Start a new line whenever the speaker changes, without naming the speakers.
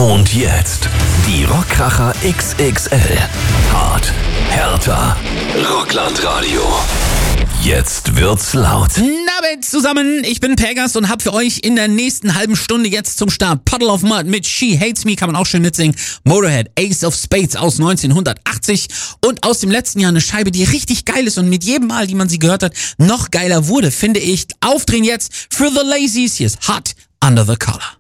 Und jetzt die Rockkracher XXL. Hart, härter, Rocklandradio. Jetzt wird's laut.
Abend zusammen, ich bin Pegas und hab für euch in der nächsten halben Stunde jetzt zum Start Puddle of Mud mit She Hates Me, kann man auch schön mitsingen. Motorhead, Ace of Spades aus 1980 und aus dem letzten Jahr eine Scheibe, die richtig geil ist und mit jedem Mal, die man sie gehört hat, noch geiler wurde, finde ich. Aufdrehen jetzt für The Lazies, hier ist Hot Under the Collar.